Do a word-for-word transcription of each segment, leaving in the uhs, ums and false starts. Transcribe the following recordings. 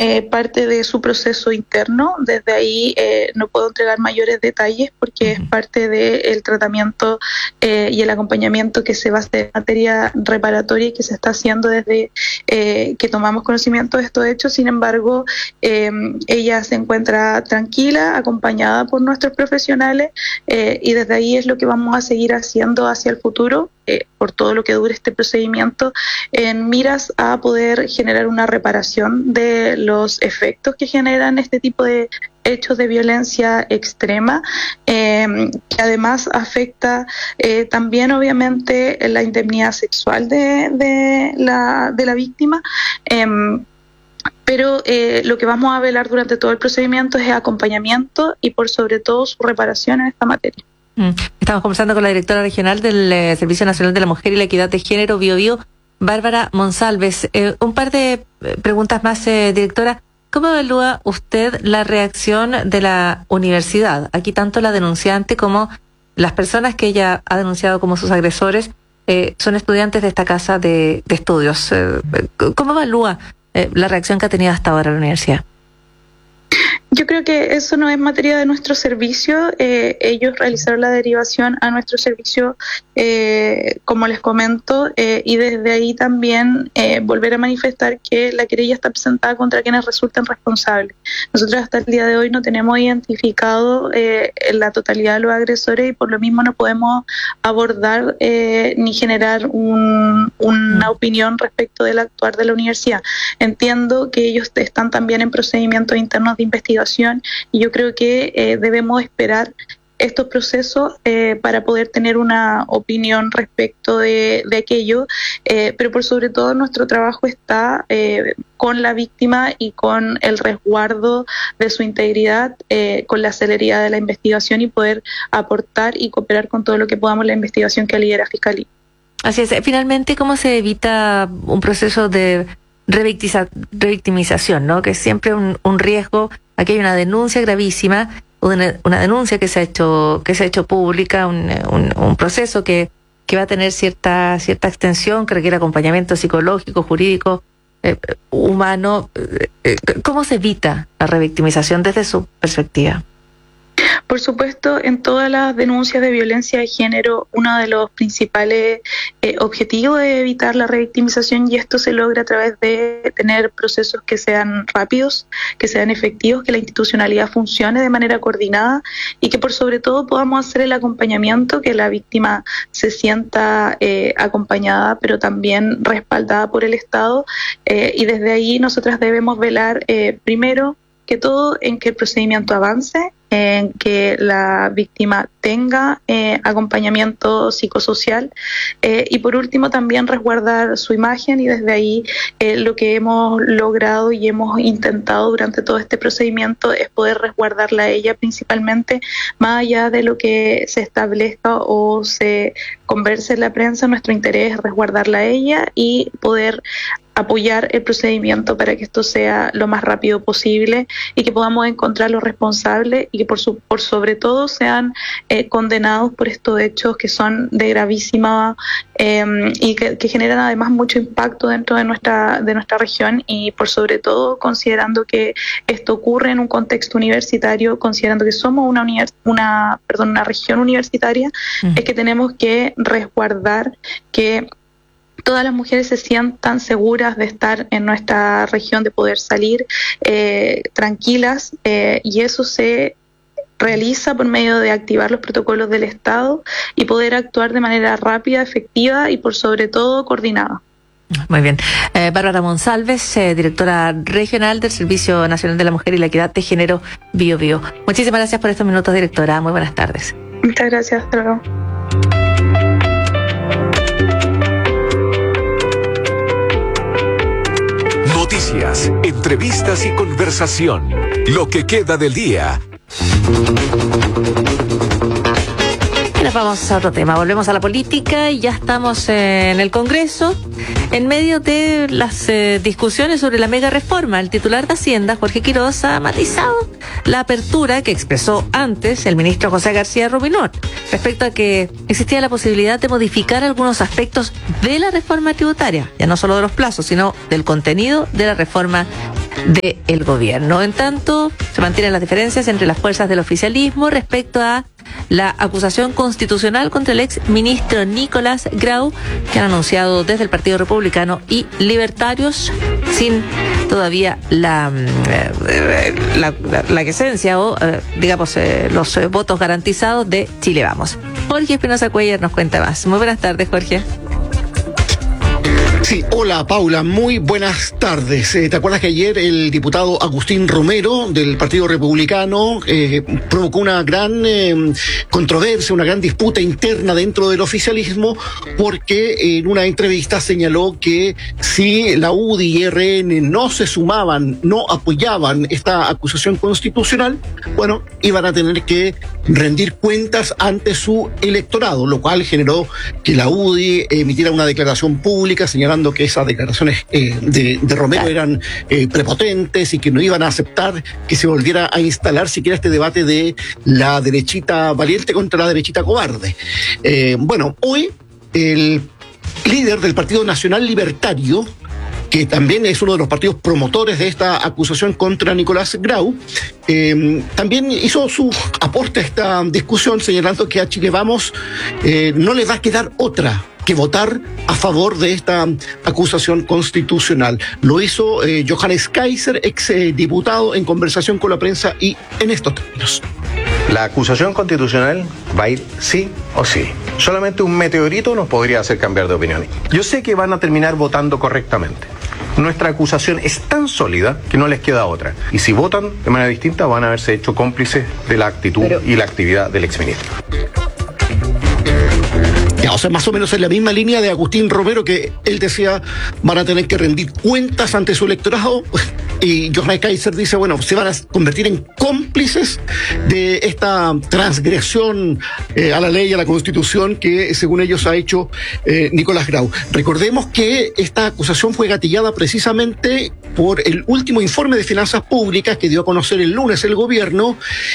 eh, parte de su proceso interno. Desde ahí eh, no puedo entregar mayores detalles porque uh-huh. es parte del tratamiento eh, y el acompañamiento que se va a hacer en materia reparatoria y que se está haciendo desde eh, que tomamos conocimiento de estos hechos. Sin embargo, eh, ella se encuentra tranquila, acompañada por nuestros profesionales eh, y desde ahí es lo que vamos a seguir haciendo hacia el futuro, eh, por todo lo que dure este procedimiento, en miras a poder generar una reparación de los efectos que generan este tipo de hechos de violencia extrema, eh, que además afecta eh, también obviamente la indemnidad sexual de, de, la, de la víctima. Eh, Pero eh, lo que vamos a velar durante todo el procedimiento es el acompañamiento y por sobre todo su reparación en esta materia. Estamos conversando con la directora regional del eh, Servicio Nacional de la Mujer y la Equidad de Género, Bio Bio, Bárbara Monsalves. Eh, un par de preguntas más, eh, directora. ¿Cómo evalúa usted la reacción de la universidad? Aquí tanto la denunciante como las personas que ella ha denunciado como sus agresores eh, son estudiantes de esta casa de, de estudios. Eh, ¿Cómo evalúa eh, la reacción que ha tenido hasta ahora la universidad? Yo creo que eso no es materia de nuestro servicio. Eh, ellos realizaron la derivación a nuestro servicio, eh, como les comento, eh, y desde ahí también eh, volver a manifestar que la querella está presentada contra quienes resulten responsables. Nosotros hasta el día de hoy no tenemos identificado eh, la totalidad de los agresores y por lo mismo no podemos abordar eh, ni generar un, una opinión respecto del actuar de la universidad. Entiendo que ellos están también en procedimientos internos de investigación y yo creo que eh, debemos esperar estos procesos eh, para poder tener una opinión respecto de, de aquello, eh, pero por sobre todo nuestro trabajo está eh, con la víctima y con el resguardo de su integridad, eh, con la celeridad de la investigación y poder aportar y cooperar con todo lo que podamos la investigación que lidera Fiscalía. Así es. Finalmente, ¿cómo se evita un proceso de revictiza, revictimización, ¿no? Que es siempre un, un riesgo? Aquí hay una denuncia gravísima, una, una denuncia que se ha hecho que se ha hecho pública, un, un, un proceso que, que va a tener cierta cierta extensión, que requiere acompañamiento psicológico, jurídico, eh, humano. Eh, ¿Cómo se evita la revictimización desde su perspectiva? Por supuesto, en todas las denuncias de violencia de género, uno de los principales eh, objetivos es evitar la revictimización y esto se logra a través de tener procesos que sean rápidos, que sean efectivos, que la institucionalidad funcione de manera coordinada y que por sobre todo podamos hacer el acompañamiento, que la víctima se sienta eh, acompañada pero también respaldada por el Estado eh, y desde ahí nosotras debemos velar eh, primero que todo en que el procedimiento avance, en que la víctima tenga eh, acompañamiento psicosocial eh, y por último también resguardar su imagen y desde ahí eh, lo que hemos logrado y hemos intentado durante todo este procedimiento es poder resguardarla a ella principalmente, más allá de lo que se establezca o se converse en la prensa. Nuestro interés es resguardarla a ella y poder apoyar el procedimiento para que esto sea lo más rápido posible y que podamos encontrar los responsables y que por, su, por sobre todo sean eh, condenados por estos hechos que son de gravísima eh, y que, que generan además mucho impacto dentro de nuestra de nuestra región y por sobre todo considerando que esto ocurre en un contexto universitario, considerando que somos una univers, una perdón una región universitaria, uh-huh. es que tenemos que resguardar que todas las mujeres se sientan seguras de estar en nuestra región, de poder salir eh, tranquilas eh, y eso se realiza por medio de activar los protocolos del Estado y poder actuar de manera rápida, efectiva y por sobre todo coordinada. Muy bien. Eh, Bárbara Monsalves, eh, directora regional del Servicio Nacional de la Mujer y la Equidad de Género, Bio Bio. Muchísimas gracias por estos minutos, directora. Muy buenas tardes. Muchas gracias. Hasta luego. Noticias, entrevistas y conversación. Lo que queda del día. Y nos vamos a otro tema. Volvemos a la política y ya estamos en el Congreso en medio de las eh, discusiones sobre la mega reforma. El titular de Hacienda, Jorge Quiroz, ha matizado la apertura que expresó antes el ministro José García Ruminot respecto a que existía la posibilidad de modificar algunos aspectos de la reforma tributaria, ya no solo de los plazos, sino del contenido de la reforma del gobierno. En tanto, se mantienen las diferencias entre las fuerzas del oficialismo respecto a la acusación constitucional contra el ex ministro Nicolás Grau, que han anunciado desde el Partido Republicano y Libertarios, sin todavía la la, la, la esencia o, eh, digamos, eh, los eh, votos garantizados de Chile Vamos. Jorge Espinosa Cuellar nos cuenta más. Muy buenas tardes, Jorge. Sí, hola Paula, muy buenas tardes. Eh, ¿Te acuerdas que ayer el diputado Agustín Romero del Partido Republicano eh, provocó una gran eh, controversia, una gran disputa interna dentro del oficialismo porque en una entrevista señaló que si la U D I y R N no se sumaban, no apoyaban esta acusación constitucional, bueno, iban a tener que rendir cuentas ante su electorado, lo cual generó que la U D I emitiera una declaración pública señalando que esas declaraciones eh, de, de Romero eran eh, prepotentes y que no iban a aceptar que se volviera a instalar siquiera este debate de la derechita valiente contra la derechita cobarde. Eh, bueno, hoy el líder del Partido Nacional Libertario, que también es uno de los partidos promotores de esta acusación contra Nicolás Grau, eh, también hizo su aporte a esta discusión señalando que a Chile Vamos eh, no le va a quedar otra que votar a favor de esta acusación constitucional. Lo hizo eh, Johannes Kaiser, ex eh, diputado, en conversación con la prensa y en estos términos. La acusación constitucional va a ir sí o sí. Solamente un meteorito nos podría hacer cambiar de opinión. Yo sé que van a terminar votando correctamente. Nuestra acusación es tan sólida que no les queda otra. Y si votan de manera distinta, van a haberse hecho cómplices de la actitud Pero... y la actividad del exministro. Ya, o sea, más o menos en la misma línea de Agustín Romero, que él decía van a tener que rendir cuentas ante su electorado, y Johannes Kaiser dice, bueno, se van a convertir en cómplices de esta transgresión eh, a la ley, a la Constitución, que según ellos ha hecho eh, Nicolás Grau. Recordemos que esta acusación fue gatillada precisamente por el último informe de finanzas públicas que dio a conocer el lunes el gobierno.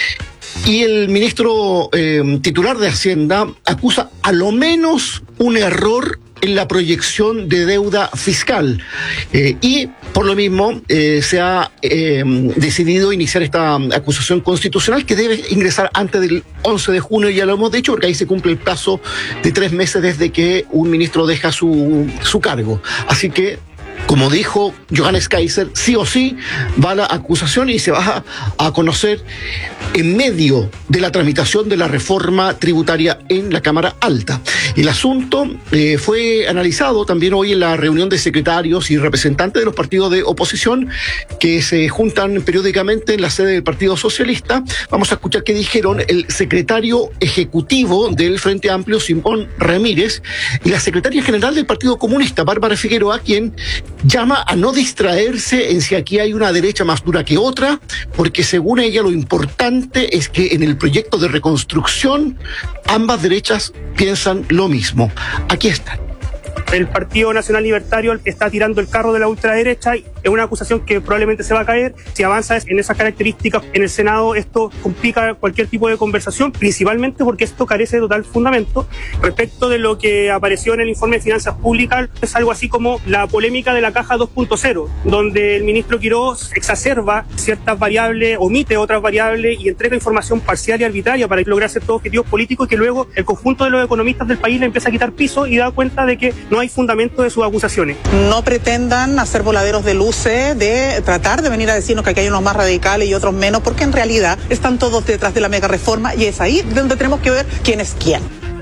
Y el ministro eh, titular de Hacienda acusa a lo menos un error en la proyección de deuda fiscal. Eh, y por lo mismo eh, se ha eh, decidido iniciar esta acusación constitucional que debe ingresar antes del once de junio, ya lo hemos dicho, porque ahí se cumple el plazo de tres meses desde que un ministro deja su, su cargo. Así que, como dijo Johannes Kaiser, sí o sí va la acusación y se va a conocer en medio de la tramitación de la reforma tributaria en la Cámara Alta. El asunto eh, fue analizado también hoy en la reunión de secretarios y representantes de los partidos de oposición que se juntan periódicamente en la sede del Partido Socialista. Vamos a escuchar qué dijeron el secretario ejecutivo del Frente Amplio, Simón Ramírez, y la secretaria general del Partido Comunista, Bárbara Figueroa, quien llama a no distraerse en si aquí hay una derecha más dura que otra, porque según ella lo importante es que en el proyecto de reconstrucción ambas derechas piensan lo mismo. Aquí están. El Partido Nacional Libertario, el que está tirando el carro de la ultraderecha, es una acusación que probablemente se va a caer. Si avanza en esas características en el Senado, esto complica cualquier tipo de conversación, principalmente porque esto carece de total fundamento. Respecto de lo que apareció en el informe de Finanzas Públicas, es algo así como la polémica de la caja dos punto cero, donde el ministro Quirós exacerba ciertas variables, omite otras variables y entrega información parcial y arbitraria para lograr ciertos objetivos políticos, que luego el conjunto de los economistas del país le empieza a quitar piso y da cuenta de que no hay fundamento de sus acusaciones. No pretendan hacer voladeros de luces, de tratar de venir a decirnos que aquí hay unos más radicales y otros menos, porque en realidad están todos detrás de la mega reforma y es ahí donde tenemos que ver quién es quién.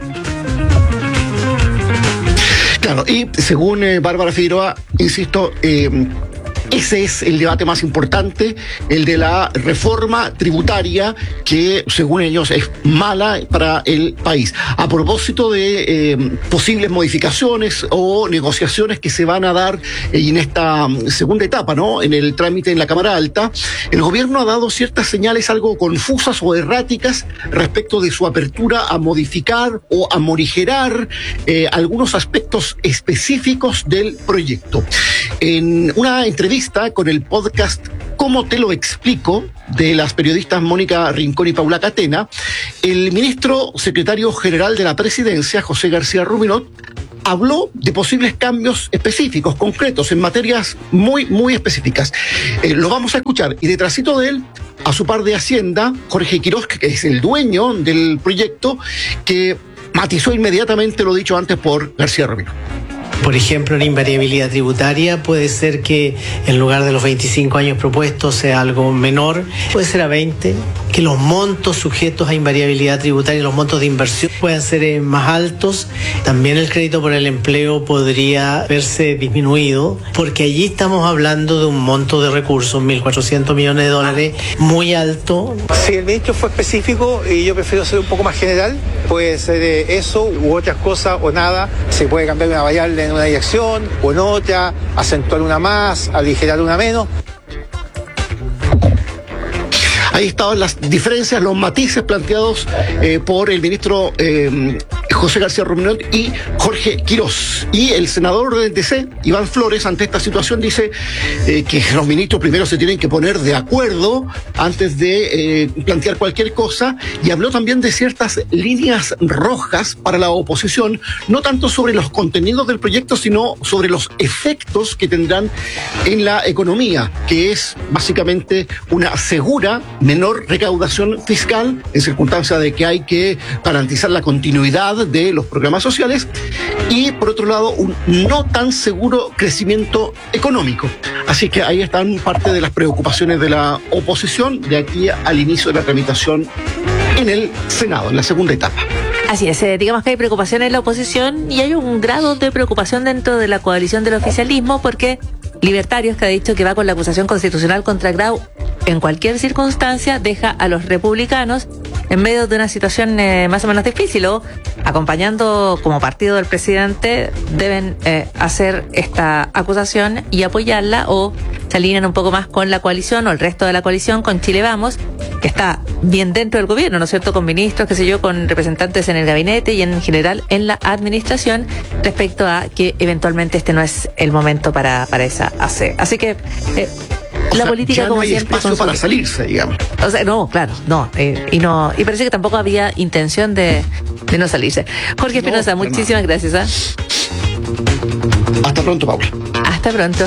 Claro, y según eh, Bárbara Figueroa, insisto, eh, ese es el debate más importante, el de la reforma tributaria, que según ellos es mala para el país. A propósito de eh, posibles modificaciones o negociaciones que se van a dar eh, en esta segunda etapa, ¿no? En el trámite en la Cámara Alta, el gobierno ha dado ciertas señales algo confusas o erráticas respecto de su apertura a modificar o a morigerar eh, algunos aspectos específicos del proyecto. En una entrevista con el podcast ¿Cómo te lo explico?, de las periodistas Mónica Rincón y Paula Catena, el ministro secretario general de la Presidencia, José García Ruminot, habló de posibles cambios específicos, concretos, en materias muy, muy específicas. Eh, lo vamos a escuchar. Y detrásito de él, a su par de Hacienda, Jorge Quirós, que es el dueño del proyecto, que matizó inmediatamente lo dicho antes por García Romero. Por ejemplo, en invariabilidad tributaria puede ser que en lugar de los veinticinco años propuestos sea algo menor, puede ser a veinte, que los montos sujetos a invariabilidad tributaria, los montos de inversión puedan ser eh, más altos. También el crédito por el empleo podría verse disminuido, porque allí estamos hablando de un monto de recursos, mil cuatrocientos millones de dólares, muy alto. Si el ministro fue específico y yo prefiero ser un poco más general, puede ser eh, eso u otras cosas o nada. Se puede cambiar una variable en una dirección o en otra, acentuar una más, aligerar una menos. Ahí estaban las diferencias, los matices planteados eh, por el ministro eh, José García Romero y Jorge Quirós. Y el senador del D C, Iván Flores, ante esta situación dice eh, que los ministros primero se tienen que poner de acuerdo antes de eh, plantear cualquier cosa, y habló también de ciertas líneas rojas para la oposición, no tanto sobre los contenidos del proyecto, sino sobre los efectos que tendrán en la economía, que es básicamente una segura menor recaudación fiscal en circunstancia de que hay que garantizar la continuidad de los programas sociales, y por otro lado un no tan seguro crecimiento económico. Así que ahí están parte de las preocupaciones de la oposición de aquí al inicio de la tramitación en el Senado, en la segunda etapa. Así es, eh, digamos que hay preocupación en la oposición y hay un grado de preocupación dentro de la coalición del oficialismo, porque Libertarios, que ha dicho que va con la acusación constitucional contra Grau en cualquier circunstancia, deja a los republicanos en medio de una situación eh, más o menos difícil, o acompañando como partido del presidente deben eh, hacer esta acusación y apoyarla, o se alinean un poco más con la coalición o el resto de la coalición, con Chile Vamos, que está bien dentro del gobierno, ¿no es cierto?, con ministros, qué sé yo, con representantes en el gabinete y en general en la administración, respecto a que eventualmente este no es el momento para, para esa hacer. Así que eh, o la sea, política, ya como no hay siempre, espacio para salirse, digamos. O sea, no, claro, no, eh, y no, y parece que tampoco había intención de, de no salirse. Jorge Espinosa, no, muchísimas no. gracias. ¿eh? Hasta pronto, Paula. Hasta pronto.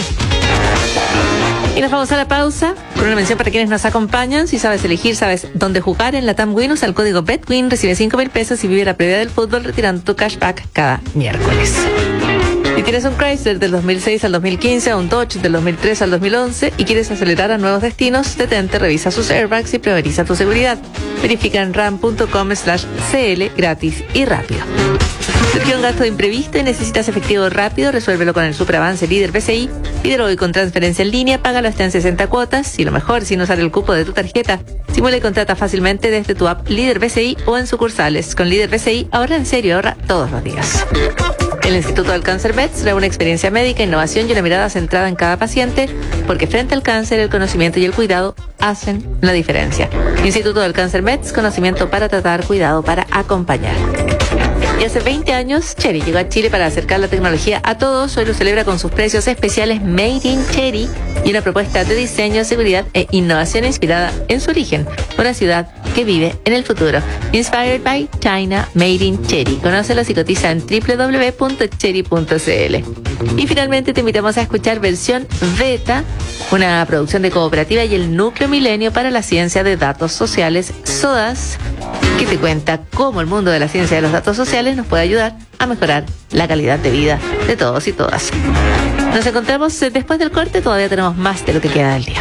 Y nos vamos a la pausa con una mención para quienes nos acompañan. Si sabes elegir, sabes dónde jugar, en Latam Win, usa el código BetWin, recibe cinco mil pesos y vive la previa del fútbol retirando tu cashback cada miércoles. Si tienes un Chrysler del dos mil seis al dos mil quince, o un Dodge del dos mil tres al dos mil once y quieres acelerar a nuevos destinos, detente, revisa sus airbags y prioriza tu seguridad. Verifica en ram punto com slash cl, gratis y rápido. Surgió un gasto imprevisto y necesitas efectivo rápido, resuélvelo con el Superavance Líder B C I. Pídelo hoy con transferencia en línea, págalo hasta en sesenta cuotas y lo mejor, sin usar el cupo de tu tarjeta. Simula y contrata fácilmente desde tu app Líder B C I o en sucursales. Con Líder B C I, ahorra en serio, ahorra todos los días. El Instituto del Cáncer Meds trae una experiencia médica, innovación y una mirada centrada en cada paciente, porque frente al cáncer, el conocimiento y el cuidado hacen la diferencia. Instituto del Cáncer Meds, conocimiento para tratar, cuidado para acompañar. Y hace veinte años, Chery llegó a Chile para acercar la tecnología a todos. Hoy lo celebra con sus precios especiales Made in Chery y una propuesta de diseño, seguridad e innovación inspirada en su origen. Una ciudad que vive en el futuro. Inspired by China, Made in Chery. Conócelos y cotiza en doble u doble u doble u punto chery punto c l. Y finalmente te invitamos a escuchar Versión Beta, una producción de Cooperativa y el Núcleo Milenio para la Ciencia de Datos Sociales, SODAS, que te cuenta cómo el mundo de la ciencia de los datos sociales nos puede ayudar a mejorar la calidad de vida de todos y todas. Nos encontramos después del corte, todavía tenemos más de lo que queda del día.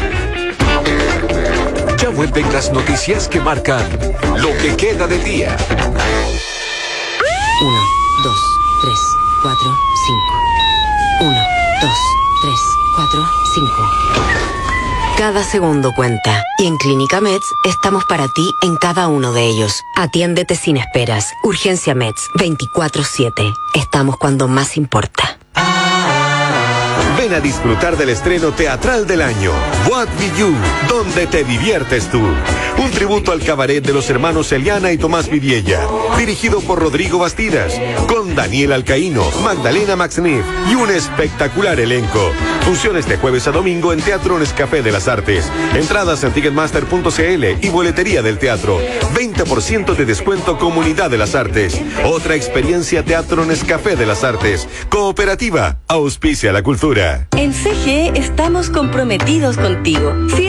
Ya vuelven las noticias que marcan lo que queda del día. Uno, dos, tres, cuatro, cinco. Uno, dos, tres, cuatro, cinco. Cada segundo cuenta. Y en Clínica Meds estamos para ti en cada uno de ellos. Atiéndete sin esperas. Urgencia Meds veinticuatro siete. Estamos cuando más importa. Ven a disfrutar del estreno teatral del año, What Be You, donde te diviertes tú. Un tributo al cabaret de los hermanos Eliana y Tomás Vidiella, dirigido por Rodrigo Bastidas, con Daniel Alcaíno, Magdalena Maxneff y un espectacular elenco. Funciones de jueves a domingo en Teatro Nescafé de las Artes. Entradas en ticketmaster punto c l y boletería del teatro. veinte por ciento de descuento Comunidad de las Artes. Otra experiencia Teatro Nescafé de las Artes. Cooperativa, auspicia la cultura. En C G E estamos comprometidos contigo.